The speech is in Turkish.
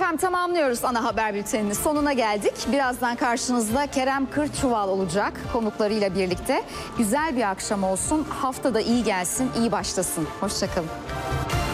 Efendim tamamlıyoruz ana haber bülteninin sonuna geldik. Birazdan karşınızda Kerem Kırçuval olacak konuklarıyla birlikte. Güzel bir akşam olsun, haftada iyi gelsin, iyi başlasın. Hoşça kalın.